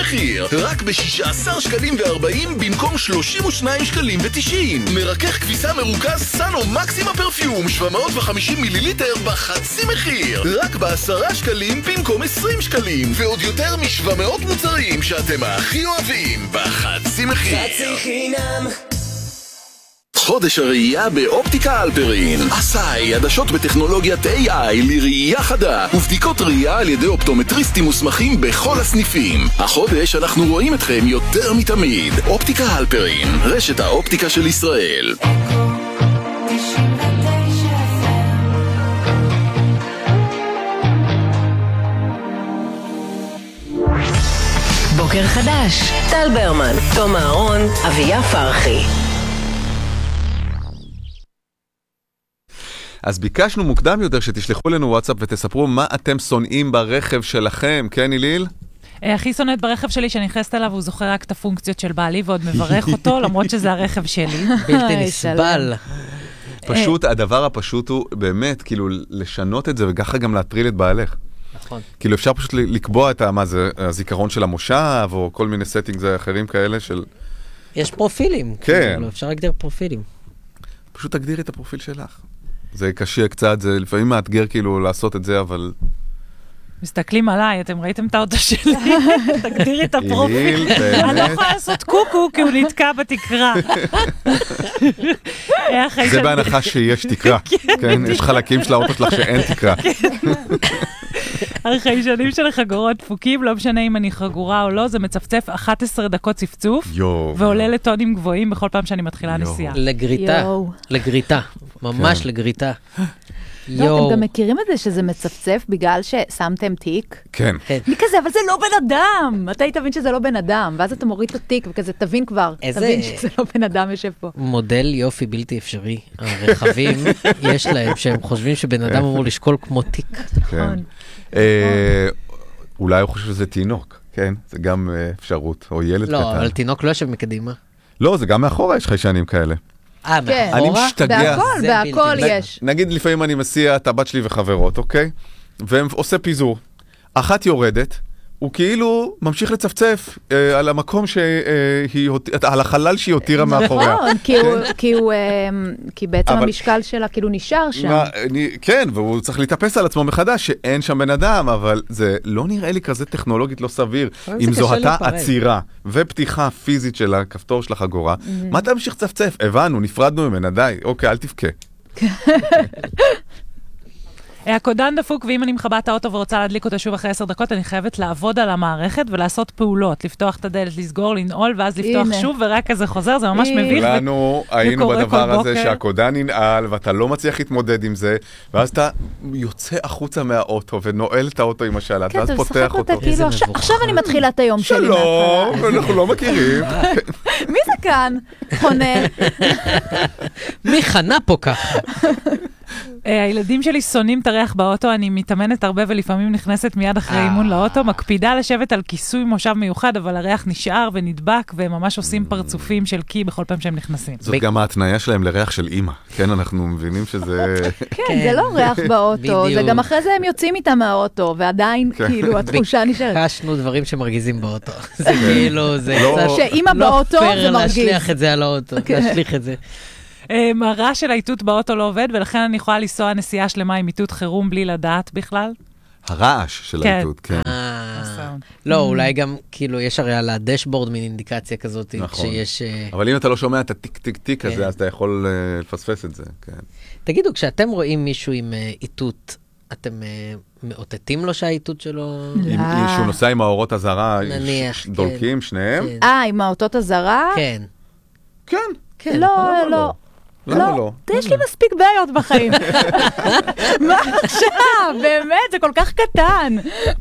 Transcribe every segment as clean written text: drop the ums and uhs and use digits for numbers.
מחיר. רק ב16 שקלים ו40 במקום 32 שקלים ו90. מרכך כביסה מרוכז סאנו מקסימה פרפיום 750 מיליליטר בחצי מחיר. רק ב10 שקלים במקום 20 שקלים. ועוד יותר מ700 מוצרים שאתם הכי אוהבים בחצי מחיר. חצי חינם. חודש הראייה באופטיקה אלפרין. עשאי, עדשות בטכנולוגיית AI לראייה חדה ובדיקות ראייה על ידי אופטומטריסטים מוסמכים בכל הסניפים. החודש אנחנו רואים אתכם יותר מתמיד. אופטיקה אלפרין, רשת האופטיקה של ישראל. בוקר חדש, טל ברמן, תום אהרון, אביה פרחי. אז ביקשנו מוקדם יותר שתשלחו לנו וואטסאפ ותספרו מה אתם שונאים ברכב שלכם, כן איליל? הכי שונאת ברכב שלי שנכנסת אליו, הוא זוכר רק את הפונקציות של בעלי ועוד מברך אותו, למרות שזה הרכב שלי. בלתי נסבל. פשוט, הדבר הפשוט הוא באמת, כאילו, לשנות את זה וככה גם להטריל את בעלך. נכון. כאילו אפשר פשוט לקבוע את מה זה, הזיכרון של המושב, או כל מיני סטינגס אחרים כאלה של... יש פרופילים. כן. כאילו, אפשר להגדיר פרופילים. פשוט תגדירי את הפרופיל שלך. זה קשה קצת, זה לפעמים מאתגר כאילו לעשות את זה, אבל... מסתכלים עליי, אתם ראיתם את האוטו שלי? תגדירי את הפרופיל. אני לא יכולה לעשות קוקו, כי הוא נתקע בתקרה. זה בהנחה שיש תקרה. כן, יש חלקים של האוטו שלך שאין תקרה. החיישנים של החגורות דפוקים, לא משנה אם אני חגורה או לא, זה מצפצף 11 דקות צפצוף, ועולה לטונים גבוהים בכל פעם שאני מתחילה נסיעה. לגריטה, ממש לגריטה. לא, אתם גם מכירים את זה שזה מצפצף בגלל ששמתם תיק? כן. אני כזה, אבל זה לא בן אדם. אתה תבין שזה לא בן אדם, ואז אתה מוריד את התיק וכזה, תבין כבר, תבין שזה לא בן אדם יושב פה. מודל יופי בלתי אפשרי. הרכבים יש להם, שהם חושבים שבן אדם אמור לשקול כמו תיק. נכון. אולי הוא חושב שזה תינוק, כן? זה גם אפשרות, או ילד קטן. לא, אבל תינוק לא יושב מקדימה. לא, זה גם מאחורה יש חיישנים כאלה. מאחורה? אני משתגע. בהכל יש. נגיד לפעמים אני מסיע את הבת שלי וחברות, אוקיי? והם עושה פיזור. אחת יורדת, הוא כאילו ממשיך לצפצף על המקום על החלל שהיא הותירה מאחוריה. נכון, כי בעצם המשקל שלה כאילו נשאר שם. כן, והוא צריך להתאפס על עצמו מחדש, שאין שם בן אדם, אבל זה לא נראה לי כזה טכנולוגית לא סביר. אם זו הייתה עצירה ופתיחה פיזית של הכפתור של החגורה, מה אתה ממשיך לצפצף? הבנו, נפרדנו ממנה, די, אוקיי, אל תבכה. הקודן דפוק, ואם אני מחבאת את האוטו ורוצה להדליק אותו שוב אחרי 10 דקות, אני חייבת לעבוד על המערכת ולעשות פעולות, לפתוח את הדלת, לסגור, לנעול, ואז לפתוח שוב, ורק כזה חוזר, זה ממש מביך. לנו היינו בדבר הזה שהקודן ננעל, ואתה לא מצליח להתמודד עם זה, ואז אתה יוצא החוצה מהאוטו, ונועל את האוטו עם השלט, ואז פותח אותו. עכשיו אני מתחילה את היום שלי. שלום, אנחנו לא מכירים. מי זה כאן? חונה. מי חנה פה ככה? הילדים שלי שונאים את הריח באוטו, אני מתאמנת הרבה ולפעמים נכנסת מיד אחרי אימון לאוטו, מקפידה לשבת על כיסוי מושב מיוחד, אבל הריח נשאר ונדבק, והם ממש עושים פרצופים של קי בכל פעם שהם נכנסים. זאת גם ההתניה שלהם לריח של אימא, כן, אנחנו מבינים שזה... כן, זה לא ריח באוטו, זה גם אחרי זה הם יוצאים איתם מהאוטו, ועדיין כאילו התחושה נשארת. ביקשנו דברים שמרגיזים באוטו. זה כאילו, זה שאימא באוטו זה מרגיז. להשליח את זה על האוטו, להשליך את זה. הרעש של האיתות באוטו לא עובד, ולכן אני יכולה לנסוע נסיעה שלמה עם איתות חירום בלי לדעת בכלל. הרעש של האיתות, כן. לא, אולי גם, כאילו, יש הרי על הדשבורד מין אינדיקציה כזאת, כשיש... אבל אם אתה לא שומע את הטיק טיק טיק הזה, אז אתה יכול לפספס את זה, כן. תגידו, כשאתם רואים מישהו עם איתות, אתם מאותתים לו שהאיתות שלו... שהוא נוסע עם האורות הזרה, דולקים שניהם? עם האותות הזרה? כן. כן. לא. לא. יש לי מספיק בעיות בחיים. מה עכשיו? באמת, זה כל כך קטן.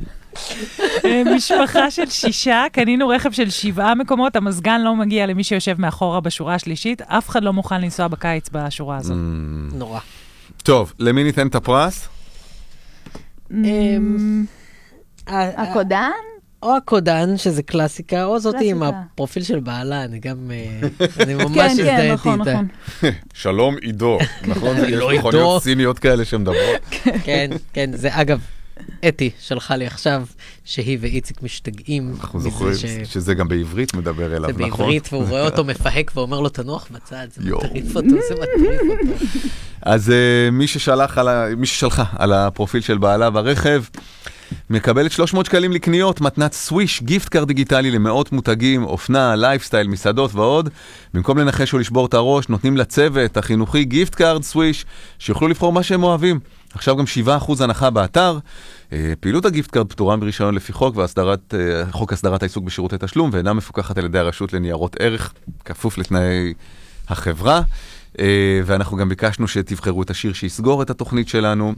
משפחה של 6, קנינו רכב של 7 מקומות, המזגן לא מגיע למי שיושב מאחורה בשורה השלישית, אף אחד לא מוכן לנסוע בקיץ בשורה הזאת. נורא. טוב, למי ניתן את הפרס? הקודן? או הקודן, שזה קלאסיקה, או זאתי עם הפרופיל של בעלה, אני גם, אני ממש הזדהיתי איתה. שלום עידו, נכון? יש מכוניות סיניות כאלה שמדברות. כן, זה אגב, אתי שלחה לי עכשיו שהיא ואיציק משתגעים. אנחנו זוכרים שזה גם בעברית מדבר אליו, נכון? זה בעברית, והוא רואה אותו מפהק ואומר לו, תנוח בצד, זה מטריף אותו, זה מטריף אותו. אז מי ששלחה על הפרופיל של בעלה ברכב, מקבלת 300 שקלים לקניות, מתנת סוויש, גיפט קארד דיגיטלי למאות מותגים, אופנה, לייפסטייל, מסעדות ועוד. במקום לנחש או לשבור את הראש, נותנים לצוות החינוכי גיפט קארד סוויש, שיוכלו לבחור מה שהם אוהבים. עכשיו גם 7% הנחה באתר. פעילות הגיפט קארד פטורה ברישיון לפי חוק חוק הסדרת העיסוק בשירותי תשלום, ואינה מפוקחת על ידי הרשות לניירות ערך, כפוף לתנאי החברה. ואנחנו גם ביקשנו שתבחרו את השיר שיסגור את התוכנית שלנו.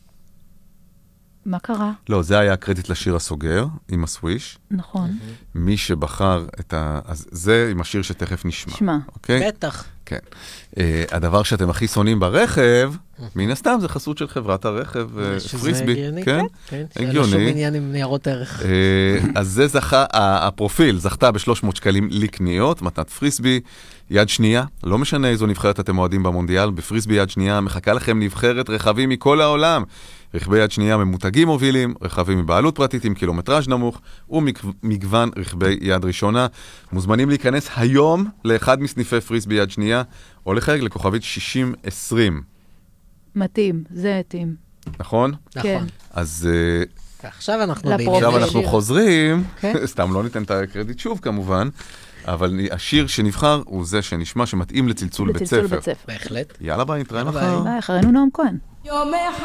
מה קרה? לא, זה היה הקרדיט לשיר הסוגר, עם הסוויש. נכון. מי שבחר אז זה עם השיר שתכף נשמע. שמע. אוקיי? בטח. כן. הדבר שאתם הכי שונאים ברכב, מן הסתם זה חסות של חברת הרכב, פריסבי. כן. הגיוני. שאין שום עניין עם ניירות ערך. אז זה זכה, הפרופיל זכתה ב-300 שקלים לקניות, מתנת פריסבי, יד שנייה, לא משנה איזו נבחרת אתם אוהדים במונדיאל, בפריסבי יד שנייה מחכה לכם נבחרת רכבים מכל העולם. רכבי יד שנייה ממותגים מובילים, רכבים מבעלות פרטית עם קילומטראז' נמוך, ומגוון רכבי יד ראשונה. מוזמנים להיכנס היום לאחד מסניפי פריסבי יד שנייה, או לחייג לכוכבית 6020. מתאים, זה מתאים. נכון? כן. אז עכשיו אנחנו חוזרים, סתם לא ניתן את הקרדיט שוב כמובן, אבל השיר שנבחר הוא זה שנשמע שמתאים לצלצול בית ספר. בהחלט. יאללה ביי, נתראה מחר. ביי, אחרינו נועם כהן. יום אחד